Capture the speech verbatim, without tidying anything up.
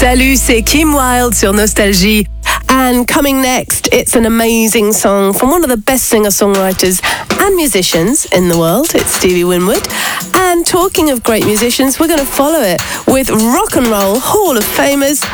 Salut, c'est Kim Wilde sur Nostalgie. And coming next, it's an amazing song from one of the best singer-songwriters and musicians in the world. It's Stevie Winwood. And talking of great musicians, we're going to follow it with Rock and Roll Hall of Famers